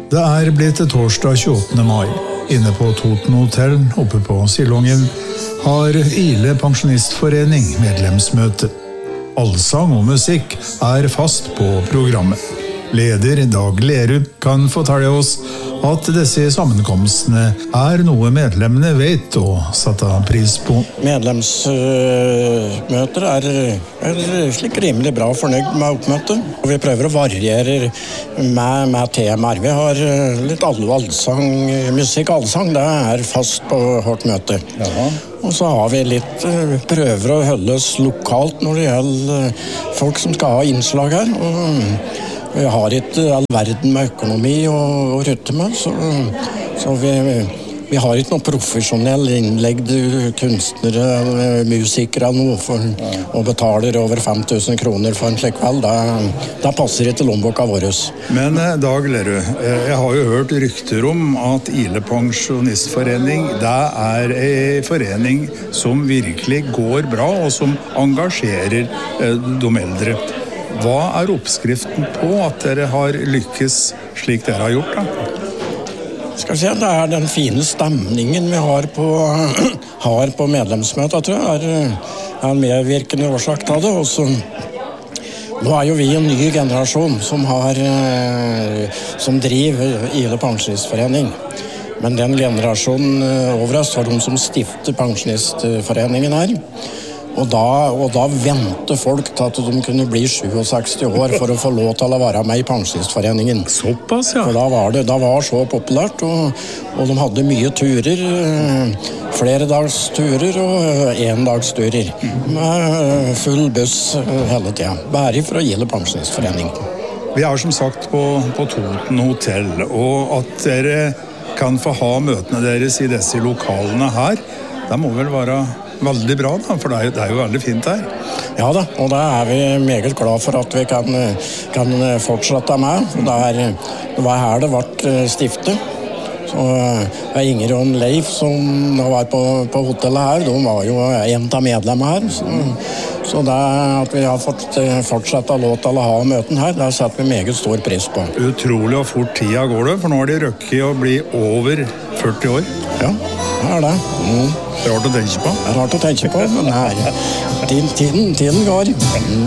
Det blitt torsdag 28. mai. Inne på Toten Hotel, oppe på Silongen, har Ile Pensjonistforening medlemsmøte. Allsang og musikk fast på programmet. Leder Dag Lerud kan fortelle oss at disse sammenkomstene noe medlemmene vet og setter pris på. Medlemsmøter slik rimelig bra fornøyd med oppmøtet. Vi prøver å variere med temaer. Vi har litt allsang, musikk allsang, det fast på vårt møte. Jaha. Og så har vi litt prøver å holde oss lokalt når det gjelder folk som skal ha innslag her. Og vi har ikke all verden med økonomi og rutte med, så vi har ikke noen profesjonell innlegde kunstnere eller musikere eller noe og betaler over 5 000 kroner for en slik kveld. Det passer ikke lommeboka vår. Men Dag Lerud, jeg har jo hørt rykter om at Ile Pensjonistforening, det en forening som virkelig går bra og som engasjerer de eldre. Hva oppskriften på at dere har lykkes slik dere har gjort da? Skal vi se, det den fine stemningen vi har på medlemsmøtet, tror jeg, en medvirkende årsak til det. Også, nå jo vi en ny generasjon som driver Ile Pensjonistforening. Men den generasjonen over oss var de som stiftet Pensjonistforeningen her. Og da venter folk til at de kunne bli 67 år for å få lov til å være med i Pensjonistforeningen. Såpass, ja. For da var så populært, og de hadde mye turer, flere dags turer og endagsturer. Med full buss hele tiden. Bare fra Ile Pensjonistforening. Vi som sagt på Toten Hotel, og at dere kan få ha møtene deres i disse lokalene her, det må vel være veldig bra da, for det jo veldig fint her. Ja da, og det vi meget glad for at vi kan fortsette med. Det var her det ble stiftet. Så Inger og Leif som var på hotellet her, de var jo en av medlemmene her. Så det at vi har fortsatt lov til å ha møten her, det setter vi meget stor pris på. Utrolig og fort tida går det, for nå de røkket å bli over 40 år. Ja, det det. Rart å tenke på. Rart å tenke på, men tiden går.